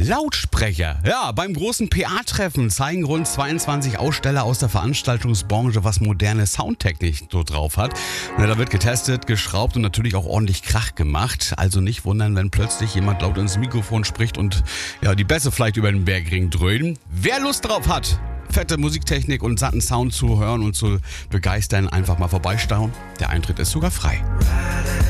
Lautsprecher. Ja, beim großen PA-Treffen zeigen rund 22 Aussteller aus der Veranstaltungsbranche, was moderne Soundtechnik so drauf hat. Ja, da wird getestet, geschraubt und natürlich auch ordentlich Krach gemacht. Also nicht wundern, wenn plötzlich jemand laut ins Mikrofon spricht und die Bässe vielleicht über den Bergring dröhnen. Wer Lust drauf hat, fette Musiktechnik und satten Sound zu hören und zu begeistern, einfach mal vorbeistauchen. Der Eintritt ist sogar frei.